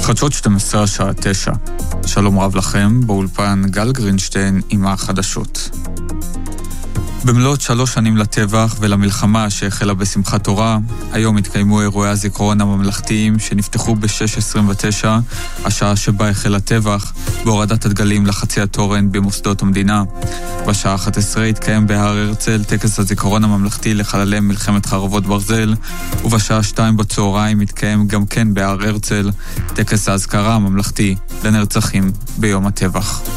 חדשות 12 שעה 9. שלום רב לכם, באולפן גל גרינשטיין עם החדשות. במלאת 3 שנים לטבח ולמלחמה שהחלה בשמחת תורה, היום התקיימו אירועי הזיכרון הממלכתיים שנפתחו ב-6:29, השעה שבה החל הטבח, בהורדת הדגלים לחצי התורן במוסדות המדינה. בשעה 11 התקיים בהר הרצל טקס הזיכרון הממלכתי לחללי מלחמת חרבות ברזל, ובשעה 2 בצהריים התקיים גם כן בהר הרצל טקס ההזכרה הממלכתי לנרצחים ביום הטבח.